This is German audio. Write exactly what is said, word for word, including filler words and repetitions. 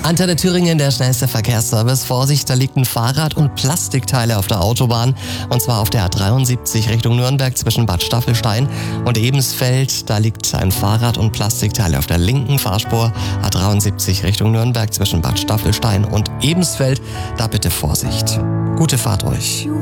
Antenne Thüringen, der schnellste Verkehrsservice. Vorsicht, da liegt ein Fahrrad und Plastikteile auf der Autobahn. Und zwar auf der A dreiundsiebzig Richtung Nürnberg zwischen Bad Staffelstein und Ebensfeld. Da liegt ein Fahrrad und Plastikteile auf der linken Fahrspur. A dreiundsiebzig Richtung Nürnberg zwischen Bad Staffelstein und Ebensfeld. Da bitte Vorsicht. Gute Fahrt euch.